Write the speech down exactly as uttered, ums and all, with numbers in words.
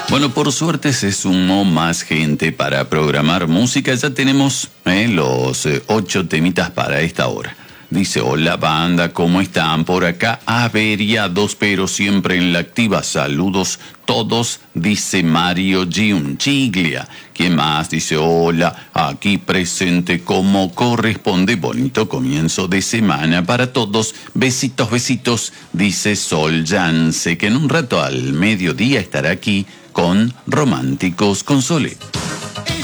Bueno, por suerte se sumó más gente para programar música. Ya tenemos eh, los eh, ocho temitas para esta hora. Dice, hola banda, ¿cómo están? Por acá averiados, pero siempre en la activa. Saludos todos, dice Mario Giunchiglia. ¿Quién más? Dice, hola, aquí presente como corresponde. Bonito comienzo de semana para todos. Besitos, besitos, dice Sol Yance, que en un rato al mediodía estará aquí con Románticos con Sole.